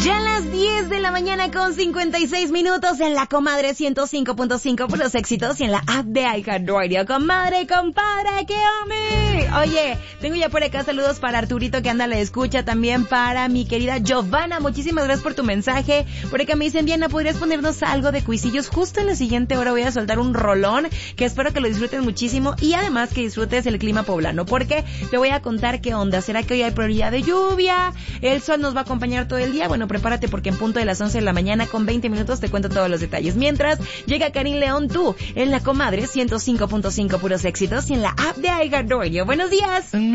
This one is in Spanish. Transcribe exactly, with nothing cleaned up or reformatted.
Ya a las diez de la mañana con cincuenta y seis minutos en la Comadre ciento cinco punto cinco por los éxitos y en la app de iHeartRadio. Comadre, compadre, ¿qué onda? Oye, tengo ya por acá saludos para Arturito que anda a la escucha, también para mi querida Giovanna. Muchísimas gracias por tu mensaje. Por acá me dicen, Diana, ¿podrías ponernos algo de cuisillos? Justo en la siguiente hora voy a soltar un rolón que espero que lo disfruten muchísimo y además que disfrutes el clima poblano, porque te voy a contar qué onda. ¿Será que hoy hay probabilidad de lluvia? ¿El sol nos va a acompañar todo el día? Bueno, prepárate porque en punto de las once de la mañana con veinte minutos te cuento todos los detalles. Mientras, llega Karin León, tú, en la Comadre ciento cinco punto cinco puros éxitos y en la app de iHeartRadio. Buenos días.